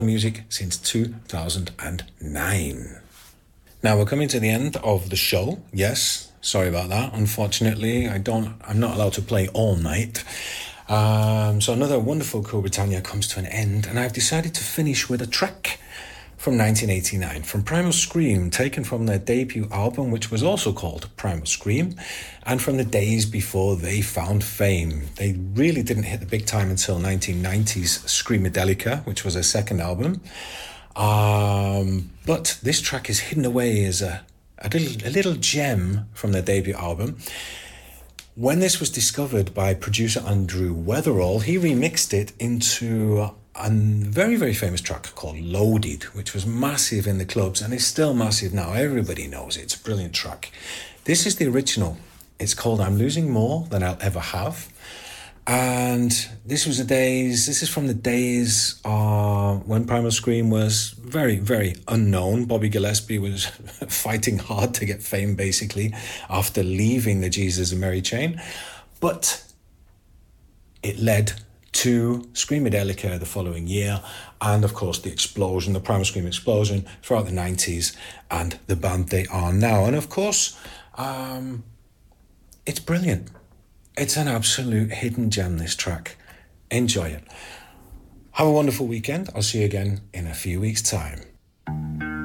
music since 2009. Now we're coming to the end of the show. Yes, sorry about that. Unfortunately, I'm not allowed to play all night. So another wonderful Cool Britannia comes to an end, and I've decided to finish with a track from 1989 from Primal Scream, taken from their debut album, which was also called Primal Scream, and from the days before they found fame. They really didn't hit the big time until 1990's Screamadelica, which was their second album. But this track is hidden away as a little gem from their debut album. When this was discovered by producer Andrew Weatherall, he remixed it into a very, very famous track called Loaded, which was massive in the clubs and is still massive now. Everybody knows it. It's a brilliant track. This is the original. It's called I'm Losing More Than I'll Ever Have. And this is from the days when Primal Scream was very, very unknown. Bobby Gillespie was fighting hard to get fame, basically, after leaving the Jesus and Mary chain. But it led to Screamadelica the following year, and of course the Primal Scream explosion throughout the 90s, and the band they are now. And of course, it's brilliant. It's an absolute hidden gem, this track. Enjoy it. Have a wonderful weekend. I'll see you again in a few weeks' time.